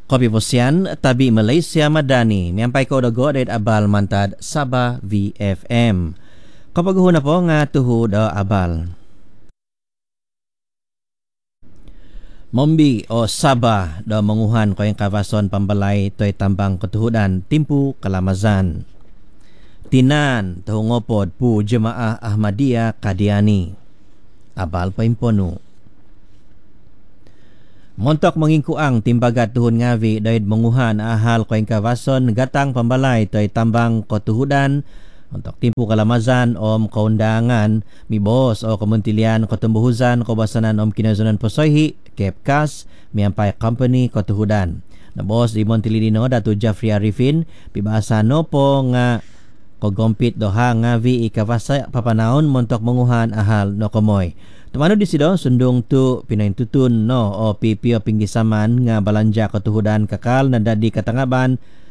Kopi Posian, Tabi Malaysia Madani, miyampay ko dago dahil abal mantad Sabah VFM. Kapaguho na po nga tuhod abal. Mombi o Sabah do manguhan ko yung kavason pambalay to'y tambang katuhudan Timpu Kalamazan. Tinan tahungopod pu Jemaah Ahmadiyah Kadiani. Abal pa impono. Montok mangingkuang timbagat tuhun ngavi dahil manguhan ahal ko yung kavason gatang pambalay to'y tambang katuhudan untuk Timpu Kalamazan om kaundangan mi bos o kementerian ketumbuhuzan kebasanan om kinazunan posoihi Kepkas miampay company ketuhudan na bos di Montilidino Datu Jafri Arifin pibasa no po nga kogompit doha ngavi ikavasa papanaon montok manguhan ahal no komoy. Tumano di sido sundung tu pinaintutun no o pipio pinggisaman nga balanja ketuhudan kakal na dadi katangaban